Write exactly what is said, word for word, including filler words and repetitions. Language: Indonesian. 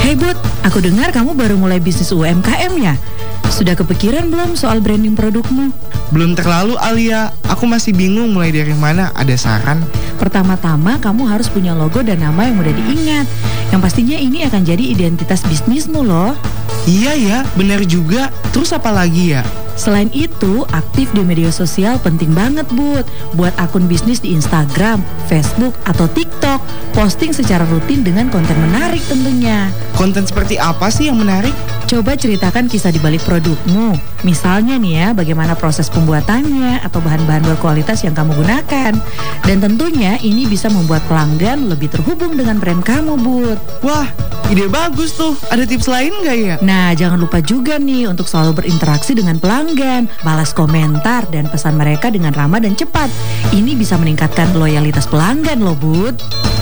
Hey Bud, aku dengar kamu baru mulai bisnis U M K M ya? Sudah kepikiran belum soal branding produkmu? Belum terlalu Alia, aku masih bingung mulai dari mana, ada saran? Pertama-tama kamu harus punya logo dan nama yang mudah diingat. Yang pastinya ini akan jadi identitas bisnismu loh. Iya ya, benar juga. Terus apa lagi ya? Selain itu, aktif di media sosial penting banget, Bud. Buat akun bisnis di Instagram, Facebook, atau TikTok. Posting secara rutin dengan konten menarik tentunya. Konten seperti apa sih yang menarik? Coba ceritakan kisah di balik produkmu. Misalnya nih ya, bagaimana proses pembuatannya atau bahan-bahan berkualitas yang kamu gunakan. Dan tentunya ini bisa membuat pelanggan lebih terhubung dengan brand kamu, Bud. Wah, ide bagus tuh. Ada tips lain nggak ya? Nah, jangan lupa juga nih untuk selalu berinteraksi dengan pelanggan, balas komentar dan pesan mereka dengan ramah dan cepat. Ini bisa meningkatkan loyalitas pelanggan loh, Bud.